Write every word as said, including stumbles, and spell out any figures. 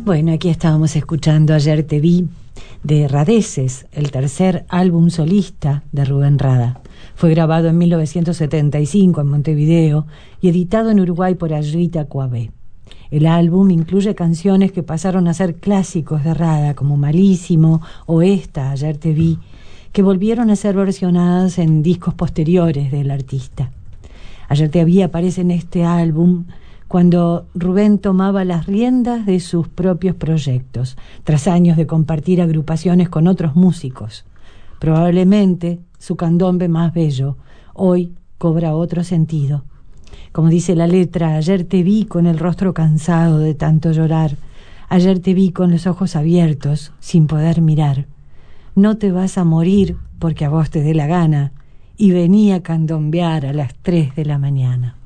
Bueno, aquí estábamos escuchando Ayer te vi, de Radeces, el tercer álbum solista de Rubén Rada. Fue grabado en mil novecientos setenta y cinco en Montevideo y editado en Uruguay por Ayuita Coabé. El álbum incluye canciones que pasaron a ser clásicos de Rada, como Malísimo o esta, Ayer te vi, que volvieron a ser versionadas en discos posteriores del artista. Ayer te vi aparece en este álbum cuando Rubén tomaba las riendas de sus propios proyectos, tras años de compartir agrupaciones con otros músicos. Probablemente su candombe más bello hoy cobra otro sentido. Como dice la letra, ayer te vi con el rostro cansado de tanto llorar, ayer te vi con los ojos abiertos, sin poder mirar. No te vas a morir porque a vos te dé la gana, y venía a candombear a las tres de la mañana.